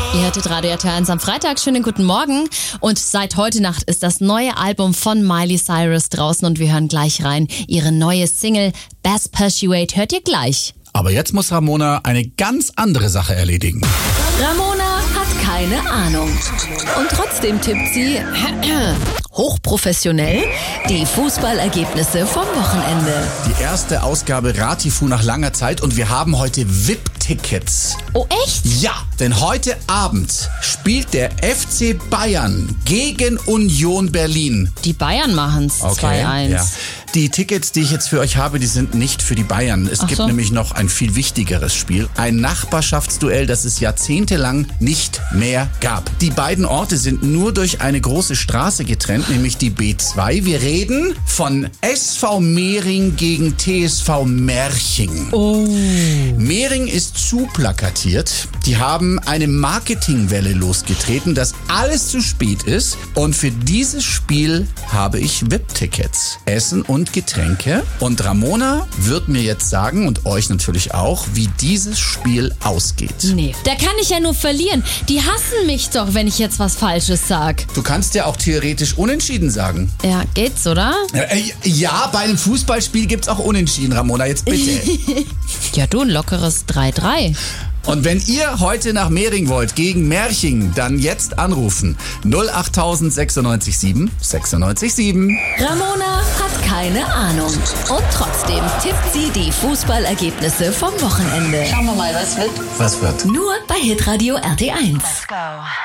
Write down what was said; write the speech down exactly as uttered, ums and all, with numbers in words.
Ihr hörtet Radio R T eins am Freitag. Schönen guten Morgen. Und seit heute Nacht ist das neue Album von Miley Cyrus draußen und wir hören gleich rein. Ihre neue Single Best Persuade hört ihr gleich. Aber jetzt muss Ramona eine ganz andere Sache erledigen. Ramona hat keine Ahnung. Und trotzdem tippt sie hochprofessionell die Fußballergebnisse vom Wochenende. Die erste Ausgabe Ratifu nach langer Zeit und wir haben heute V I P-Tickets. Oh echt? Ja, denn heute Abend spielt der F C Bayern gegen Union Berlin. Die Bayern machen's Okay, zwei eins. ja. Die Tickets, die ich jetzt für euch habe, die sind nicht für die Bayern. Es Ach gibt so. nämlich noch ein viel wichtigeres Spiel. Ein Nachbarschaftsduell, das es jahrzehntelang nicht mehr gab. Die beiden Orte sind nur durch eine große Straße getrennt, nämlich die B zwei. Wir reden von S V Mering gegen T S V Merching. Oh. Mering ist zu plakatiert. Die haben eine Marketingwelle losgetreten, dass alles zu spät ist. Und für dieses Spiel habe ich V I P-Tickets. Essen und Getränke. Und Ramona wird mir jetzt sagen, und euch natürlich auch, wie dieses Spiel ausgeht. Nee, da kann ich ja nur verlieren. Die hassen mich doch, wenn ich jetzt was Falsches sag. Du kannst ja auch theoretisch unentschieden sagen. Ja, geht's, oder? Äh, ja, bei einem Fußballspiel gibt's auch unentschieden, Ramona. Jetzt bitte. Ja, du, ein lockeres drei drei. Und wenn ihr heute nach Mering wollt, gegen Merching, dann jetzt anrufen. null acht sechsundneunzig sieben sechsundneunzig sieben. Ramona hat keine Ahnung. Und trotzdem tippt sie die Fußballergebnisse vom Wochenende. Schauen wir mal, was wird. Was wird? Nur bei Hitradio R T eins. Let's go.